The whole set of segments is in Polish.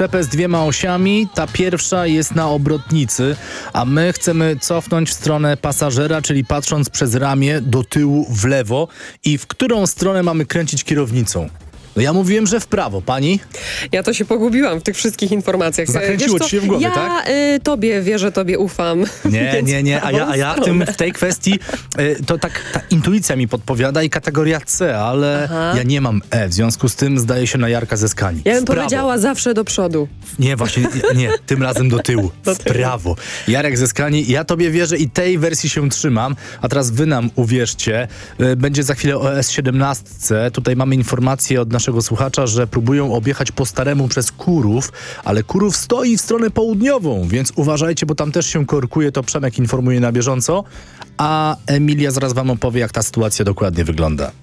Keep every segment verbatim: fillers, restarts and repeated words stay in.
przyczepę z dwiema osiami. Ta pierwsza jest na obrotnicy, a my chcemy cofnąć w stronę pasażera, czyli patrząc przez ramię do tyłu w lewo. I w którą stronę mamy kręcić kierownicą? No ja mówiłem, że w prawo. Pani? Ja to się pogubiłam w tych wszystkich informacjach. Zakręciło ci się w głowie, ja, tak? Ja y, tobie wierzę, tobie ufam. Nie, nie, nie. A ja, a ja w, tym, w tej kwestii y, to tak ta intuicja mi podpowiada i kategoria C, ale Aha. ja nie mam E. W związku z tym zdaje się na Jarka ze Skani. Ja bym powiedziała zawsze do przodu. Nie, właśnie, nie. Tym razem do tyłu. Do tyłu. W prawo. Jarek ze Skani. Ja tobie wierzę i tej wersji się trzymam. A teraz wy nam uwierzcie. Y, będzie za chwilę o S siedemnaście. Tutaj mamy informację od naszego słuchacza, że próbują objechać po staremu przez Kurów, ale Kurów stoi w stronę południową, więc uważajcie, bo tam też się korkuje, to Przemek informuje na bieżąco, a Emilia zaraz wam opowie, jak ta sytuacja dokładnie wygląda.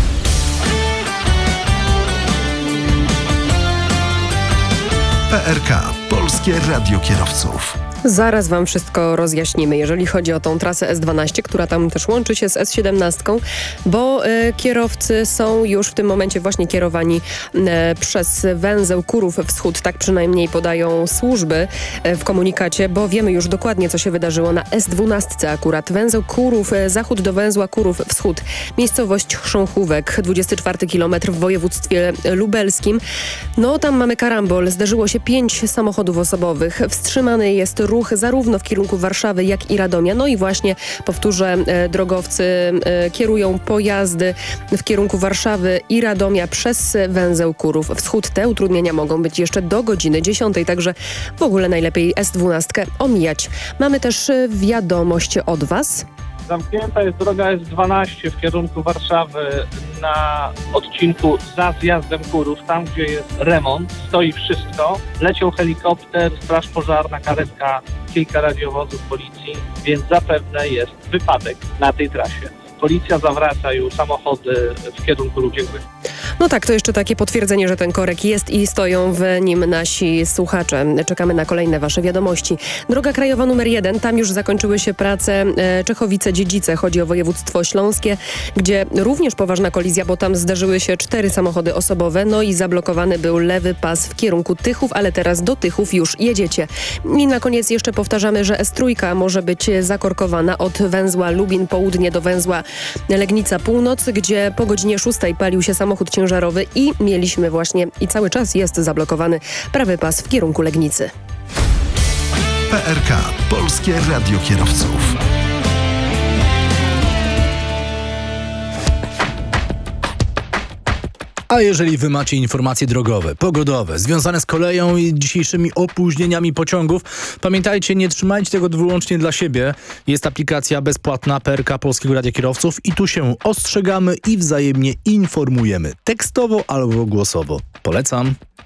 P R K. Polskie Radio Kierowców. Zaraz wam wszystko rozjaśnimy, jeżeli chodzi o tą trasę S dwanaście, która tam też łączy się z S siedemnaście, bo y, kierowcy są już w tym momencie właśnie kierowani y, przez węzeł Kurów Wschód, tak przynajmniej podają służby y, w komunikacie, bo wiemy już dokładnie, co się wydarzyło na S dwanaście akurat. Węzeł Kurów y, Zachód do węzła Kurów Wschód. Miejscowość Chrząchówek, dwudziesty czwarty kilometr w województwie lubelskim. No tam mamy karambol, zdarzyło się pięć samochodów osobowych. Wstrzymany jest ruch zarówno w kierunku Warszawy, jak i Radomia. No i właśnie, powtórzę, e, drogowcy e, kierują pojazdy w kierunku Warszawy i Radomia przez węzeł Kurów Wschód. Te utrudnienia mogą być jeszcze do godziny dziesiątej, także w ogóle najlepiej S dwanaście omijać. Mamy też wiadomość od was. Zamknięta jest droga S dwanaście w kierunku Warszawy na odcinku za zjazdem Kurów, tam gdzie jest remont, stoi wszystko. Leciał helikopter, straż pożarna, karetka, kilka radiowozów policji, więc zapewne jest wypadek na tej trasie. Policja zawraca już samochody w kierunku Lubień. No tak, to jeszcze takie potwierdzenie, że ten korek jest i stoją w nim nasi słuchacze. Czekamy na kolejne wasze wiadomości. Droga krajowa numer jeden, tam już zakończyły się prace Czechowice-Dziedzice. Chodzi o województwo śląskie, gdzie również poważna kolizja, bo tam zdarzyły się cztery samochody osobowe, no i zablokowany był lewy pas w kierunku Tychów, ale teraz do Tychów już jedziecie. I na koniec jeszcze powtarzamy, że S trzy może być zakorkowana od węzła Lubin Południe do węzła Legnica Północ, gdzie po godzinie szóstej palił się samochód ciężarowy i mieliśmy właśnie i cały czas jest zablokowany prawy pas w kierunku Legnicy. P R K. Polskie Radio Kierowców. A jeżeli wy macie informacje drogowe, pogodowe, związane z koleją i dzisiejszymi opóźnieniami pociągów, pamiętajcie, nie trzymajcie tego wyłącznie dla siebie. Jest aplikacja bezpłatna P R K Polskiego Radia Kierowców i tu się ostrzegamy i wzajemnie informujemy tekstowo albo głosowo. Polecam.